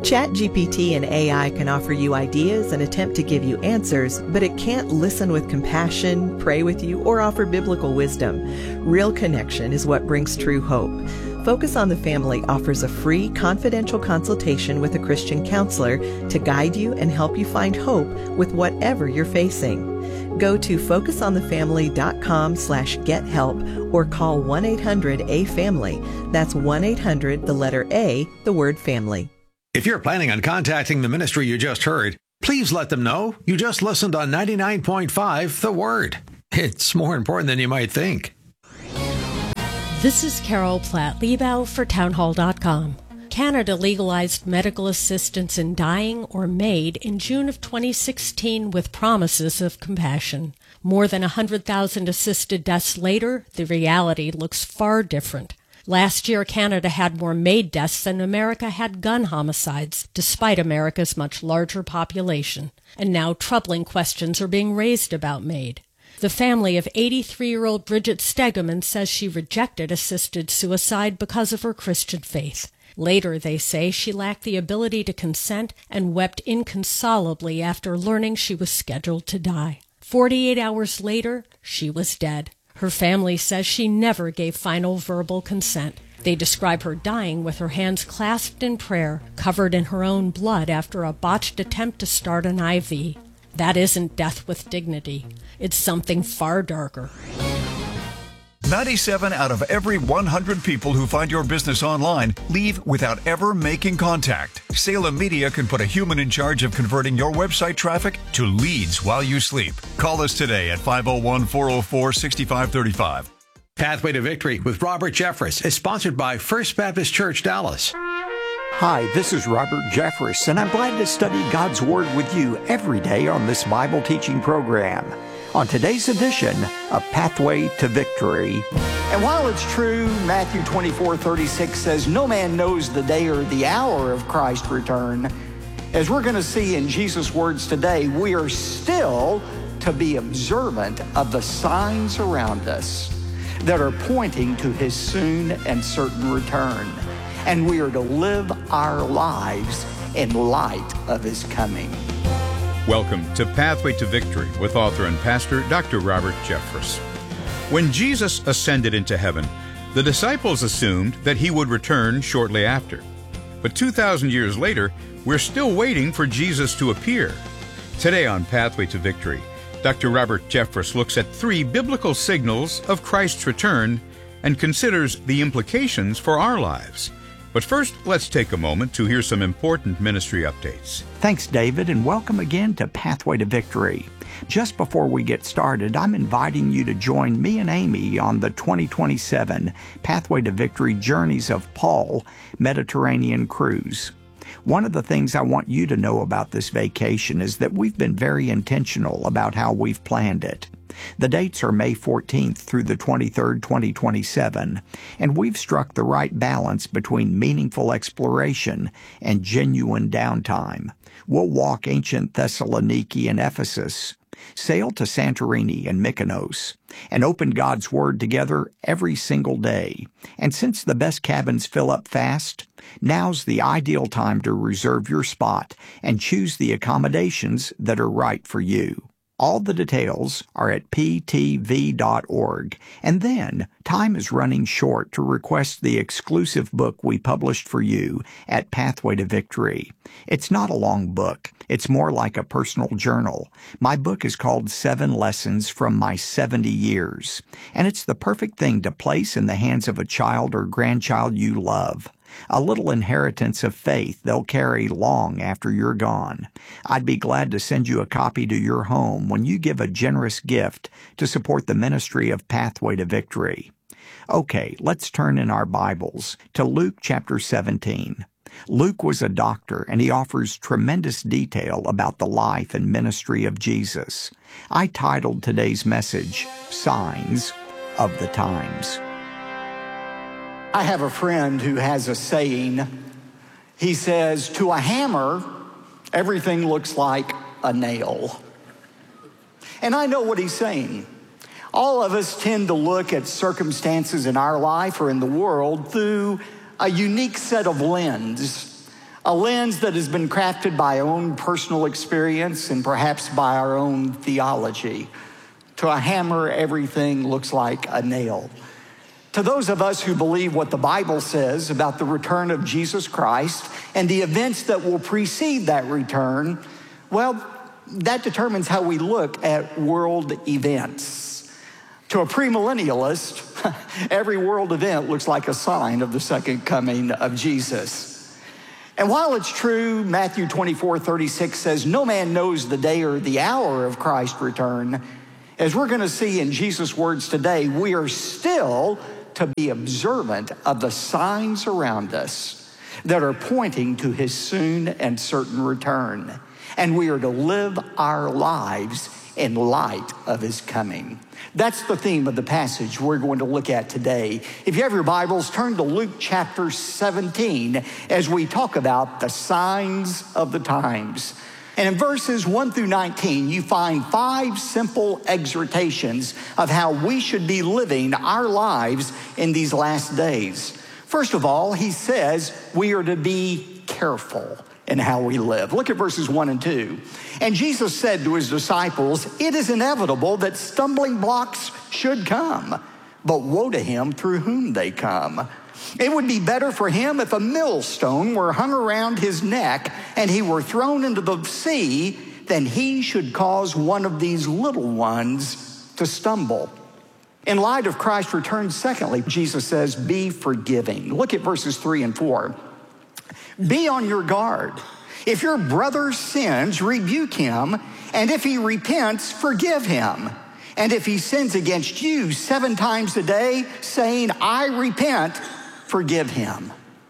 ChatGPT and AI can offer you ideas and attempt to give you answers, but it can't listen with compassion, pray with you, or offer biblical wisdom. Real connection is what brings true hope. Focus on the Family offers a free, confidential consultation with a Christian counselor to guide you and help you find hope with whatever you're facing. Go to focusonthefamily.com/gethelp or call 1-800-A-FAMILY. That's 1-800, the letter A, the word family. If you're planning on contacting the ministry you just heard, please let them know you just listened on 99.5 The Word. It's more important than you might think. This is Carol Platt-Liebau for townhall.com. Canada legalized medical assistance in dying or MAID in June of 2016 with promises of compassion. More than 100,000 assisted deaths later, the reality looks far different. Last year, Canada had more MAID deaths than America had gun homicides, despite America's much larger population. And now troubling questions are being raised about MAID. The family of 83-year-old Bridget Stegeman says she rejected assisted suicide because of her Christian faith. Later, they say, she lacked the ability to consent and wept inconsolably after learning she was scheduled to die. 48 hours later, she was dead. Her family says she never gave final verbal consent. They describe her dying with her hands clasped in prayer, covered in her own blood after a botched attempt to start an IV. That isn't death with dignity. It's something far darker. 97 out of every 100 people who find your business online leave without ever making contact. Salem Media can put a human in charge of converting your website traffic to leads while you sleep. Call us today at 501-404-6535. Pathway to Victory with Robert Jeffress is sponsored by First Baptist Church, Dallas. Hi, this is Robert Jeffress, and I'm glad to study God's Word with you every day on this Bible teaching program. On today's edition of Pathway to Victory. And while it's true, Matthew 24:36 says, no man knows the day or the hour of Christ's return, as we're going to see in Jesus' words today, we are still to be observant of the signs around us that are pointing to his soon and certain return. And we are to live our lives in light of his coming. Welcome to Pathway to Victory with author and pastor Dr. Robert Jeffress. When Jesus ascended into heaven, the disciples assumed that he would return shortly after. But 2,000 years later, we're still waiting for Jesus to appear. Today on Pathway to Victory, Dr. Robert Jeffress looks at 3 biblical signals of Christ's return and considers the implications for our lives. But first, let's take a moment to hear some important ministry updates. Thanks, David, and welcome again to Pathway to Victory. Just before we get started, I'm inviting you to join me and Amy on the 2027 Pathway to Victory Journeys of Paul Mediterranean Cruise. One of the things I want you to know about this vacation is that we've been very intentional about how we've planned it. The dates are May 14th through the 23rd, 2027, and we've struck the right balance between meaningful exploration and genuine downtime. We'll walk ancient Thessaloniki and Ephesus, sail to Santorini and Mykonos, and open God's Word together every single day. And since the best cabins fill up fast, now's the ideal time to reserve your spot and choose the accommodations that are right for you. All the details are at ptv.org. And then, time is running short to request the exclusive book we published for you at Pathway to Victory. It's not a long book. It's more like a personal journal. My book is called 7 Lessons from My 70 Years, and it's the perfect thing to place in the hands of a child or grandchild you love. A little inheritance of faith they'll carry long after you're gone. I'd be glad to send you a copy to your home when you give a generous gift to support the ministry of Pathway to Victory. Okay, let's turn in our Bibles to Luke chapter 17. Luke was a doctor, and he offers tremendous detail about the life and ministry of Jesus. I titled today's message, Signs of the Times. I have a friend who has a saying. He says, to a hammer, everything looks like a nail. And I know what he's saying. All of us tend to look at circumstances in our life or in the world through a unique set of lenses. a lens that has been crafted by our own personal experience and perhaps by our own theology. To a hammer, everything looks like a nail. To those of us who believe what the Bible says about the return of Jesus Christ and the events that will precede that return, well, that determines how we look at world events. To a premillennialist, every world event looks like a sign of the second coming of Jesus. And while it's true, Matthew 24:36 says, no man knows the day or the hour of Christ's return, as we're going to see in Jesus' words today, we are still to be observant of the signs around us that are pointing to his soon and certain return. And we are to live our lives in light of his coming. That's the theme of the passage we're going to look at today. If you have your Bibles, turn to Luke chapter 17 as we talk about the signs of the times. And in verses 1 through 19, you find 5 simple exhortations of how we should be living our lives in these last days. First of all, he says we are to be careful in how we live. Look at verses 1 and 2. And Jesus said to his disciples, it is inevitable that stumbling blocks should come, but woe to him through whom they come. It would be better for him if a millstone were hung around his neck and he were thrown into the sea than he should cause one of these little ones to stumble. In light of Christ's return, secondly, Jesus says, be forgiving. Look at verses 3 and 4. Be on your guard. If your brother sins, rebuke him, and if he repents, forgive him. And if he sins against you 7 times a day, saying, I repent, forgive him.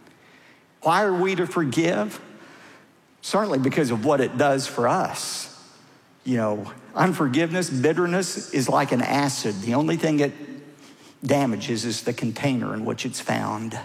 Why are we to forgive? Certainly because of what it does for us. You know, unforgiveness, bitterness is like an acid. The only thing it damages is the container in which it's found.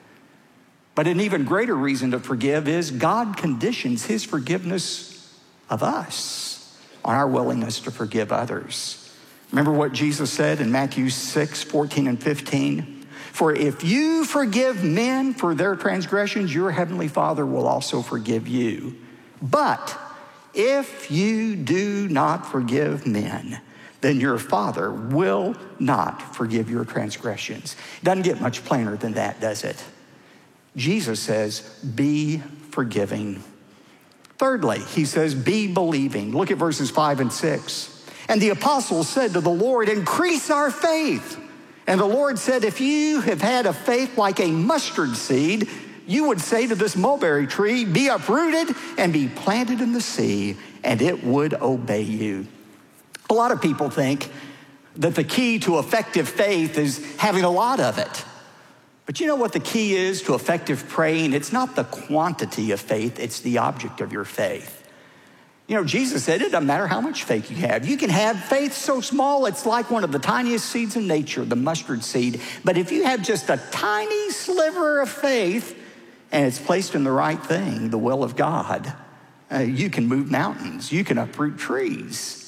But an even greater reason to forgive is God conditions his forgiveness of us on our willingness to forgive others. Remember what Jesus said in Matthew 6:14 and 15? For if you forgive men for their transgressions, your heavenly Father will also forgive you. But if you do not forgive men, then your Father will not forgive your transgressions. It doesn't get much plainer than that, does it? Jesus says, be forgiving. Thirdly, he says, be believing. Look at verses 5 and 6. And the apostles said to the Lord, increase our faith. And the Lord said, if you have had a faith like a mustard seed, you would say to this mulberry tree, be uprooted and be planted in the sea, and it would obey you. A lot of people think that the key to effective faith is having a lot of it. But you know what the key is to effective praying? It's not the quantity of faith, it's the object of your faith. You know, Jesus said it doesn't matter how much faith you have. You can have faith so small it's like one of the tiniest seeds in nature, the mustard seed. But if you have just a tiny sliver of faith and it's placed in the right thing, the will of God, you can move mountains. You can uproot trees.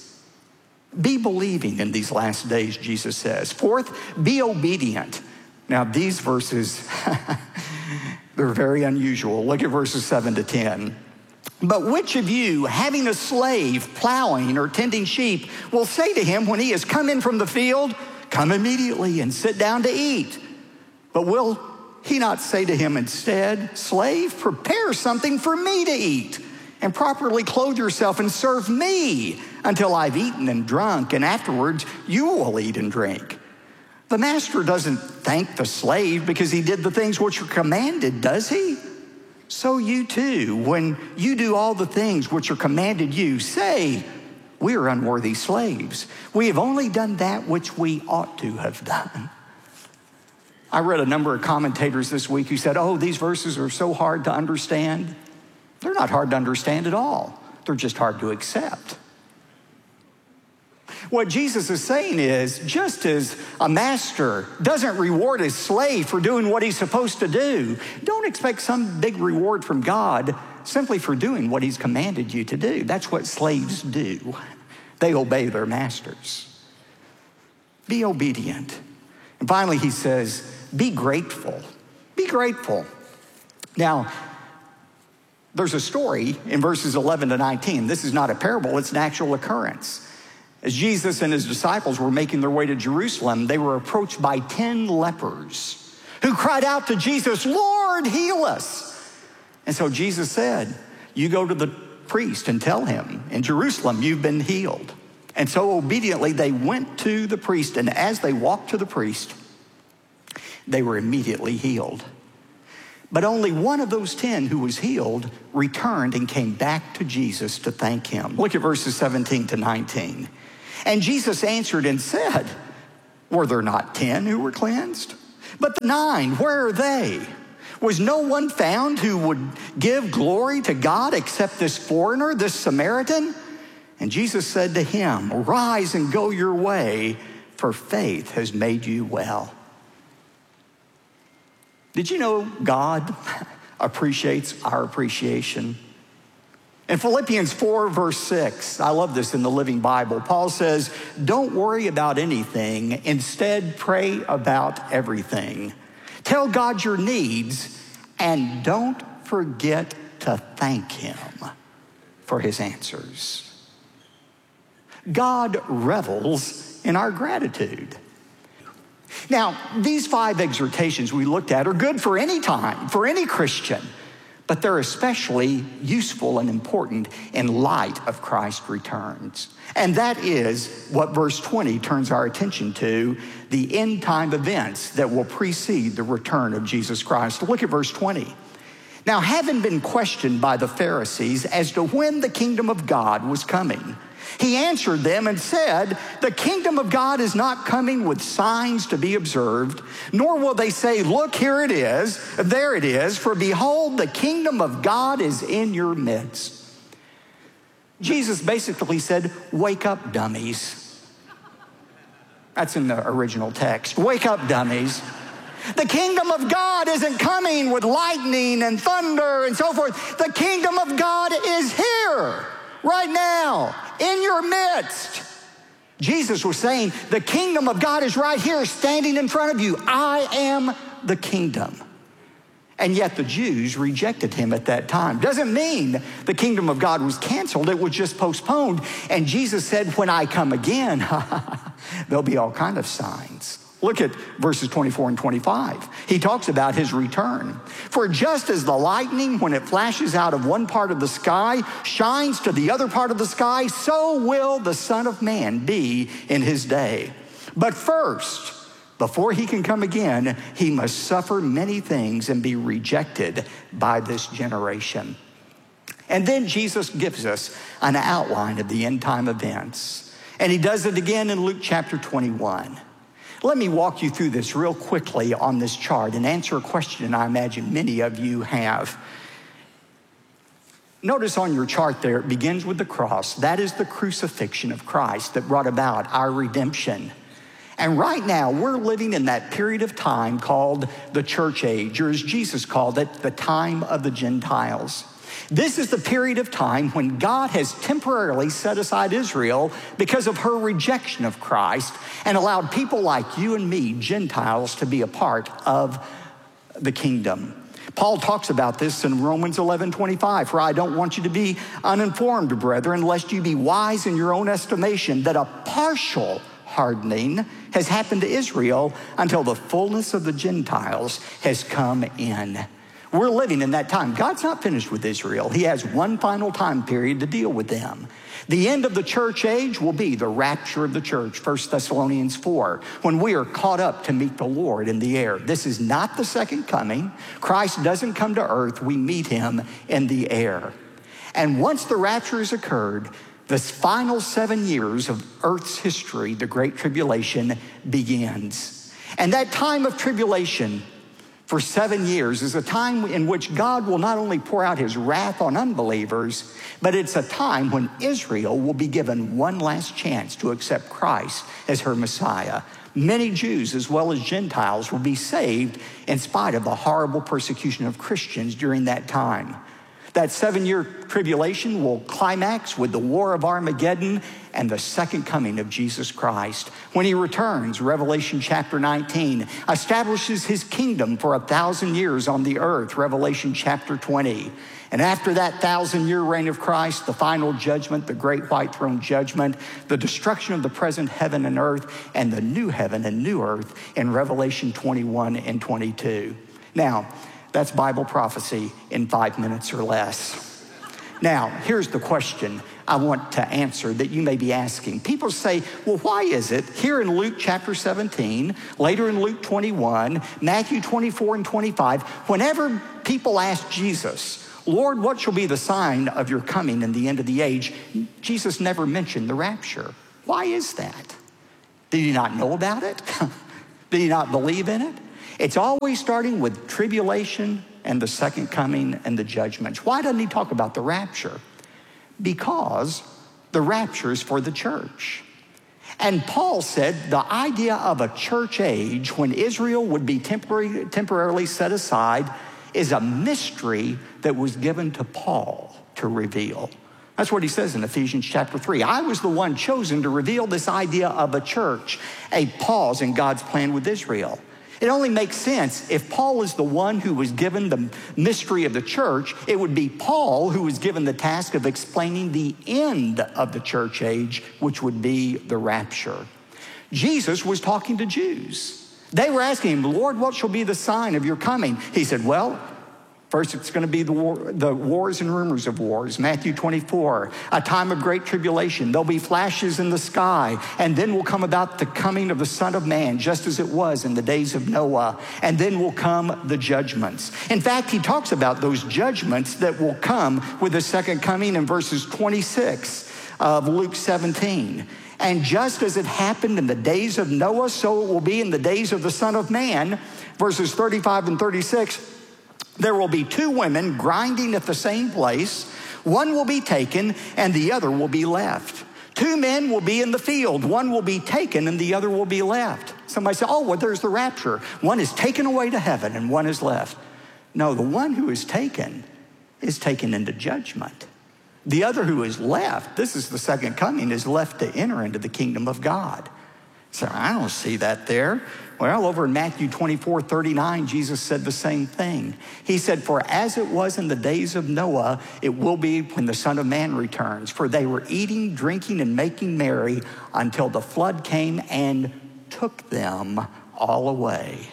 Be believing in these last days, Jesus says. Fourth, be obedient. Now, these verses, they're very unusual. Look at verses 7 to 10. But which of you, having a slave plowing or tending sheep, will say to him when he has come in from the field, come immediately and sit down to eat? But will he not say to him instead, slave, prepare something for me to eat, and properly clothe yourself and serve me until I've eaten and drunk, and afterwards you will eat and drink? The master doesn't thank the slave because he did the things which are commanded, does he? So you too, when you do all the things which are commanded you, say, we are unworthy slaves. We have only done that which we ought to have done. I read a number of commentators this week who said, oh, these verses are so hard to understand. They're not hard to understand at all. They're just hard to accept. What Jesus is saying is, just as a master doesn't reward his slave for doing what he's supposed to do, don't expect some big reward from God simply for doing what he's commanded you to do. That's what slaves do. They obey their masters. Be obedient. And finally, he says, be grateful. Be grateful. Now, There's a story in verses 11 to 19. This is not a parable, it's an actual occurrence. As Jesus and his disciples were making their way to Jerusalem, they were approached by 10 lepers who cried out to Jesus, "Lord, heal us." And so Jesus said, "You go to the priest and tell him, in Jerusalem, you've been healed." And so obediently they went to the priest, and as they walked to the priest, they were immediately healed. But only one of those 10 who was healed returned and came back to Jesus to thank him. Look at verses 17 to 19. And Jesus answered and said, "Were there not 10 who were cleansed? But the 9, where are they? Was no one found who would give glory to God except this foreigner, this Samaritan?" And Jesus said to him, "Rise and go your way, for faith has made you well." Did you know God appreciates our appreciation? In Philippians 4, verse 6, I love this in the Living Bible, Paul says, "Don't worry about anything. Instead, pray about everything. Tell God your needs, and don't forget to thank him for his answers." God revels in our gratitude. Now, these 5 exhortations we looked at are good for any time, for any Christian, but they're especially useful and important in light of Christ's returns. And that is what verse 20 turns our attention to, the end time events that will precede the return of Jesus Christ. Look at verse 20. Now, having been questioned by the Pharisees as to when the kingdom of God was coming, he answered them and said, "The kingdom of God is not coming with signs to be observed, nor will they say, 'Look, here it is, there it is, for behold, the kingdom of God is in your midst.'" Jesus basically said, "Wake up, dummies." That's in the original text. Wake up, dummies. The kingdom of God isn't coming with lightning and thunder and so forth. The kingdom of God is here, right now, in your midst. Jesus was saying, the kingdom of God is right here, standing in front of you. I am the kingdom. And yet the Jews rejected him at that time. Doesn't mean the kingdom of God was canceled. It was just postponed. And Jesus said, when I come again, there'll be all kinds of signs. Look at verses 24 and 25. He talks about his return. "For just as the lightning, when it flashes out of one part of the sky, shines to the other part of the sky, so will the Son of Man be in his day. But first, before he can come again, he must suffer many things and be rejected by this generation." And then Jesus gives us an outline of the end time events. And he does it again in Luke chapter 21. Let me walk you through this real quickly on this chart and answer a question I imagine many of you have. Notice on your chart there, it begins with the cross. That is the crucifixion of Christ that brought about our redemption. And right now, we're living in that period of time called the church age, or as Jesus called it, the time of the Gentiles. This is the period of time when God has temporarily set aside Israel because of her rejection of Christ and allowed people like you and me, Gentiles, to be a part of the kingdom. Paul talks about this in Romans 11:25, "For I don't want you to be uninformed, brethren, lest you be wise in your own estimation, that a partial hardening has happened to Israel until the fullness of the Gentiles has come in." We're living in that time. God's not finished with Israel. He has one final time period to deal with them. The end of the church age will be the rapture of the church, 1 Thessalonians 4, when we are caught up to meet the Lord in the air. This is not the second coming. Christ doesn't come to earth. We meet him in the air. And once the rapture has occurred, the final 7 years of earth's history, the Great Tribulation, begins. And that time of tribulation for 7 years is a time in which God will not only pour out his wrath on unbelievers, but it's a time when Israel will be given one last chance to accept Christ as her Messiah. Many Jews as well as Gentiles will be saved in spite of the horrible persecution of Christians during that time. That 7-year tribulation will climax with the war of Armageddon and the second coming of Jesus Christ. When he returns, Revelation chapter 19 establishes his kingdom for 1,000 years on the earth, Revelation chapter 20. And after that 1,000-year reign of Christ, the final judgment, the great white throne judgment, the destruction of the present heaven and earth, and the new heaven and new earth in Revelation 21 and 22. Now, that's Bible prophecy in 5 minutes or less. Now, here's the question I want to answer that you may be asking. People say, well, why is it here in Luke chapter 17, later in Luke 21, Matthew 24 and 25, whenever people ask Jesus, Lord, what shall be the sign of your coming and the end of the age? Jesus never mentioned the rapture. Why is that? Did he not know about it? Did he not believe in it? It's always starting with tribulation and the second coming and the judgments. Why doesn't he talk about the rapture? Because the rapture is for the church. And Paul said the idea of a church age when Israel would be temporarily set aside is a mystery that was given to Paul to reveal. That's what he says in Ephesians chapter 3. I was the one chosen to reveal this idea of a church, a pause in God's plan with Israel. It only makes sense if Paul is the one who was given the mystery of the church, it would be Paul who was given the task of explaining the end of the church age, which would be the rapture. Jesus was talking to Jews. They were asking him, Lord, what shall be the sign of your coming? He said, well, first it's going to be the wars and rumors of wars. Matthew 24, a time of great tribulation. There'll be flashes in the sky, and then will come about the coming of the Son of Man, just as it was in the days of Noah. And then will come the judgments. In fact, he talks about those judgments that will come with the second coming in verses 26 of Luke 17. And just as it happened in the days of Noah, so it will be in the days of the Son of Man, verses 35 and 36. There will be 2 women grinding at the same place. One will be taken and the other will be left. 2 men will be in the field. One will be taken and the other will be left. Somebody say, oh, well, there's the rapture. One is taken away to heaven and one is left. No, the one who is taken into judgment. The other who is left, this is the second coming, is left to enter into the kingdom of God. So I don't see that there. Well, over in Matthew 24, 39, Jesus said the same thing. He said, for as it was in the days of Noah, it will be when the Son of Man returns. For they were eating, drinking, and making merry until the flood came and took them all away.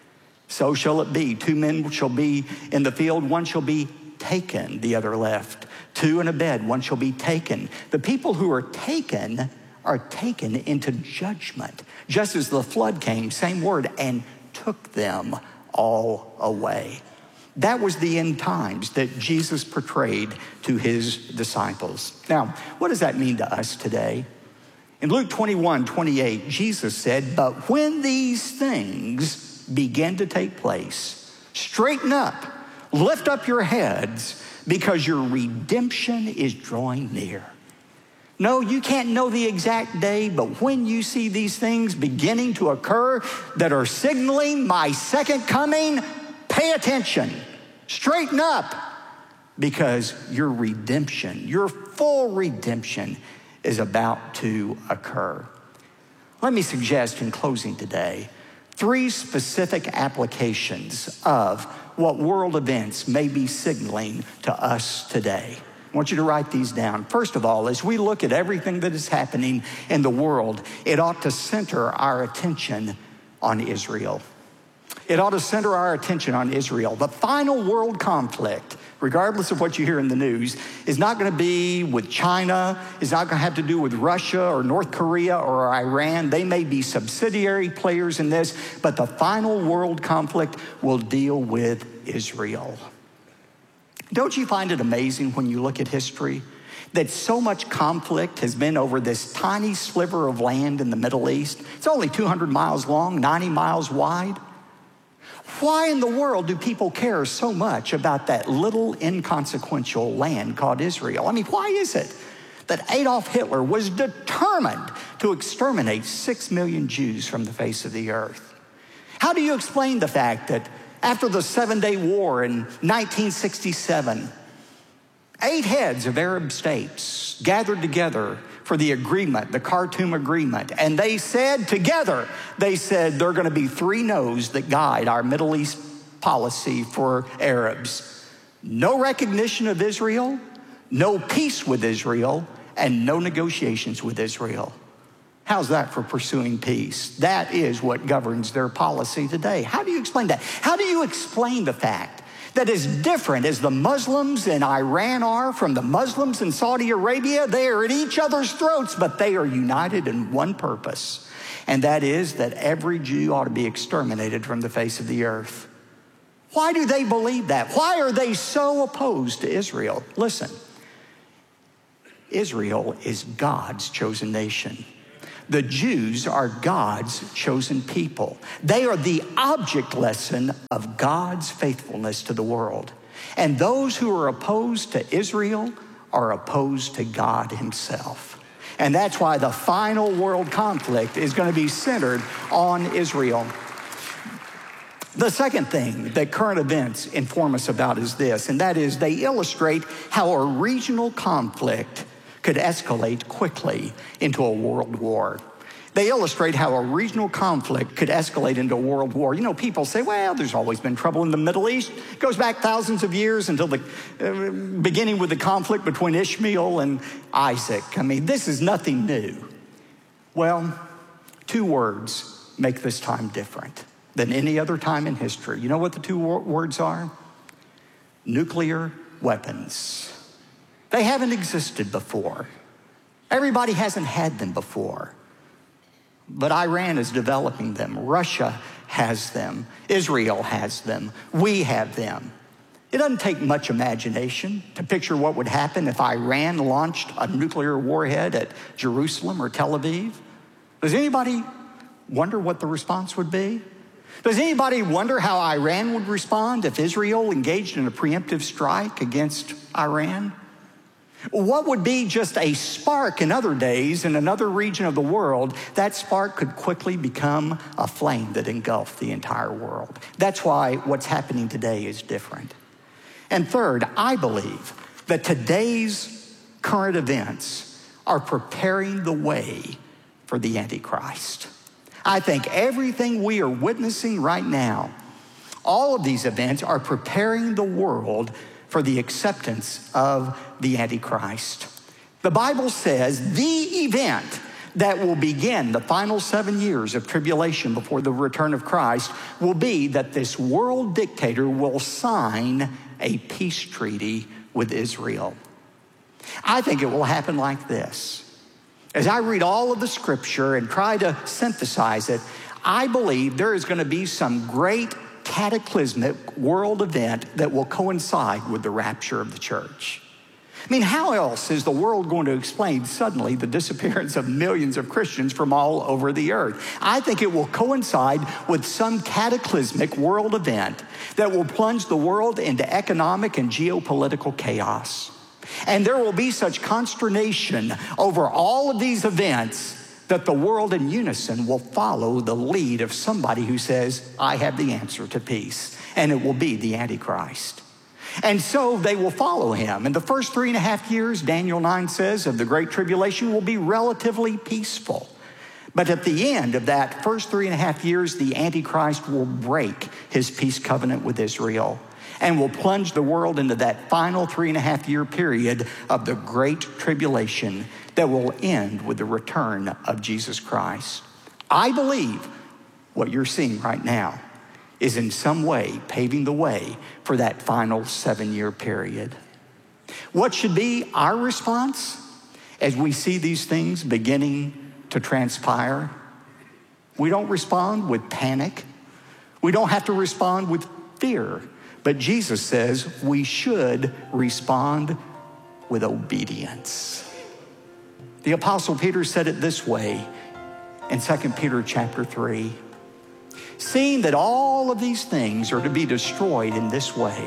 So shall it be. 2 men shall be in the field, one shall be taken, the other left. 2 in a bed, one shall be taken. The people who are taken into judgment, just as the flood came, same word, and took them all away. That was the end times that Jesus portrayed to his disciples. Now, what does that mean to us today? In Luke 21, 28, Jesus said, but when these things begin to take place, straighten up, lift up your heads, because your redemption is drawing near. No, you can't know the exact day, but when you see these things beginning to occur that are signaling my second coming, pay attention, straighten up, because your redemption, your full redemption is about to occur. Let me suggest in closing today 3 specific applications of what world events may be signaling to us today. I want you to write these down. First of all, as we look at everything that is happening in the world, it ought to center our attention on Israel. It ought to center our attention on Israel. The final world conflict, regardless of what you hear in the news, is not going to be with China. It's not going to have to do with Russia or North Korea or Iran. They may be subsidiary players in this, but the final world conflict will deal with Israel. Don't you find it amazing when you look at history that so much conflict has been over this tiny sliver of land in the Middle East? It's only 200 miles long, 90 miles wide. Why in the world do people care so much about that little inconsequential land called Israel? I mean, why is it that Adolf Hitler was determined to exterminate 6 million Jews from the face of the earth? How do you explain the fact that after the 7-Day War in 1967, 8 heads of Arab states gathered together for the agreement, the Khartoum Agreement. And they said together, there are going to be 3 no's that guide our Middle East policy for Arabs. No recognition of Israel, no peace with Israel, and no negotiations with Israel. How's that for pursuing peace? That is what governs their policy today. How do you explain that? How do you explain the fact that as different as the Muslims in Iran are from the Muslims in Saudi Arabia, they are at each other's throats, but they are united in one purpose, and that is that every Jew ought to be exterminated from the face of the earth? Why do they believe that? Why are they so opposed to Israel? Listen, Israel is God's chosen nation. The Jews are God's chosen people. They are the object lesson of God's faithfulness to the world. And those who are opposed to Israel are opposed to God himself. And that's why the final world conflict is going to be centered on Israel. The second thing that current events inform us about is this, and that is they illustrate how a regional conflict could escalate quickly into a world war. They illustrate how a regional conflict could escalate into a world war. You know, people say, well, there's always been trouble in the Middle East. It goes back thousands of years until the beginning with the conflict between Ishmael and Isaac. I mean, this is nothing new. Well, 2 words make this time different than any other time in history. You know what the 2 words are? Nuclear weapons. They haven't existed before. Everybody hasn't had them before. But Iran is developing them. Russia has them. Israel has them. We have them. It doesn't take much imagination to picture what would happen if Iran launched a nuclear warhead at Jerusalem or Tel Aviv. Does anybody wonder what the response would be? Does anybody wonder how Iran would respond if Israel engaged in a preemptive strike against Iran? What would be just a spark in other days in another region of the world, that spark could quickly become a flame that engulfed the entire world. That's why what's happening today is different. And third, I believe that today's current events are preparing the way for the Antichrist. I think everything we are witnessing right now, all of these events are preparing the world for the acceptance of the Antichrist. The Bible says the event that will begin the final 7 years of tribulation before the return of Christ will be that this world dictator will sign a peace treaty with Israel. I think it will happen like this. As I read all of the scripture and try to synthesize it, I believe there is going to be some great cataclysmic world event that will coincide with the rapture of the church. I mean, how else is the world going to explain suddenly the disappearance of millions of Christians from all over the earth? I think it will coincide with some cataclysmic world event that will plunge the world into economic and geopolitical chaos. And there will be such consternation over all of these events that the world in unison will follow the lead of somebody who says, I have the answer to peace. And it will be the Antichrist. And so they will follow him. In the first 3.5 years, Daniel 9 says, of the Great Tribulation will be relatively peaceful. But at the end of that first 3.5 years, the Antichrist will break his peace covenant with Israel and will plunge the world into that final 3.5 year period of the Great Tribulation that will end with the return of Jesus Christ. I believe what you're seeing right now is in some way paving the way for that final 7-year period. What should be our response as we see these things beginning to transpire? We don't respond with panic. We don't have to respond with fear. But Jesus says we should respond with obedience. The Apostle Peter said it this way in 2 Peter chapter 3. Seeing that all of these things are to be destroyed in this way,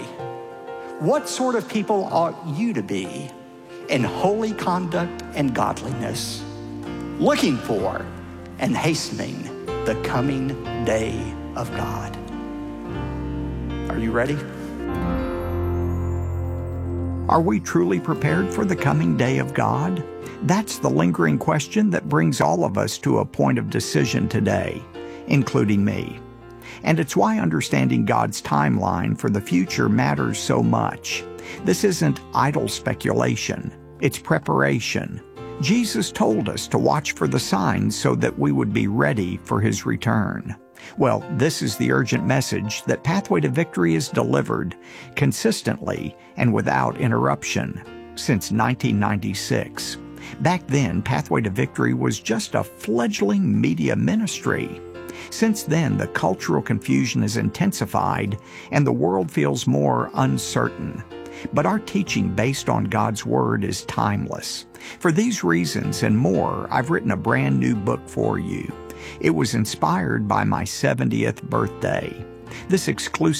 what sort of people ought you to be in holy conduct and godliness, looking for and hastening the coming day of God? Are you ready? Are we truly prepared for the coming day of God? That's the lingering question that brings all of us to a point of decision today, including me. And it's why understanding God's timeline for the future matters so much. This isn't idle speculation, it's preparation. Jesus told us to watch for the signs so that we would be ready for His return. Well, this is the urgent message that Pathway to Victory has delivered consistently and without interruption since 1996. Back then, Pathway to Victory was just a fledgling media ministry. Since then, the cultural confusion has intensified and the world feels more uncertain. But our teaching based on God's Word is timeless. For these reasons and more, I've written a brand new book for you. It was inspired by my 70th birthday. This exclusive